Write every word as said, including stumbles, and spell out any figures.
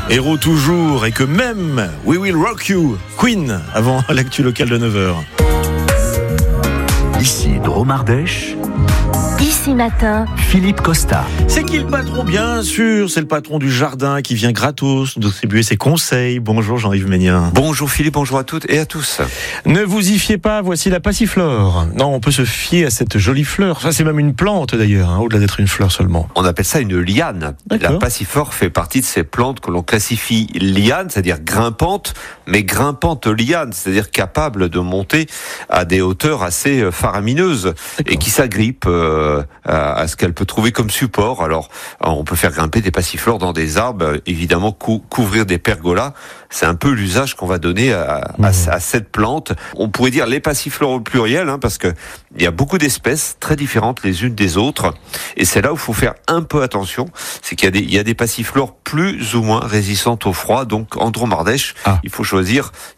héros toujours, et que même We Will Rock You, Queen, avant l'actu locale de neuf heures. Ici Dromardèche. Ici Matin, Philippe Costa. C'est qui le patron? Bien sûr, c'est le patron du jardin qui vient gratos nous distribuer ses conseils. Bonjour Jean-Yves Ménien. Bonjour Philippe, bonjour à toutes et à tous. Ne vous y fiez pas, voici la passiflore. Non, on peut se fier à cette jolie fleur. Ça, c'est même une plante d'ailleurs, hein, au-delà d'être une fleur seulement. On appelle ça une liane. D'accord. La passiflore fait partie de ces plantes que l'on classifie liane, c'est-à-dire grimpante, mais grimpante liane, c'est-à-dire capable de monter à des hauteurs assez faramineuses. D'accord. Et qui s'agrippe euh, à, à ce qu'elle peut trouver comme support. Alors, on peut faire grimper des passiflores dans des arbres, évidemment cou- couvrir des pergolas. C'est un peu l'usage qu'on va donner à, mmh. à, à cette plante. On pourrait dire les passiflores au pluriel, hein, parce que il y a beaucoup d'espèces très différentes les unes des autres. Et c'est là où il faut faire un peu attention. C'est qu'il y a des, il y a des passiflores plus ou moins résistantes au froid. Donc, en Dromardèche, ah. il faut choisir